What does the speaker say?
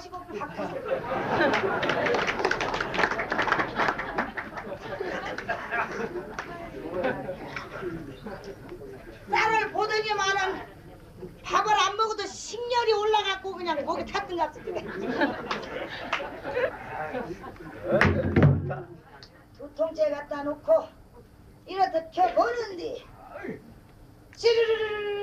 마시고 밖에서 쌀을 보더니만은 밥을 안 먹어도 식열이 올라갖고 그냥 목이 탔던 것 같은데. 두 통째 갖다 놓고 이렇게 켜보는데 찌르르르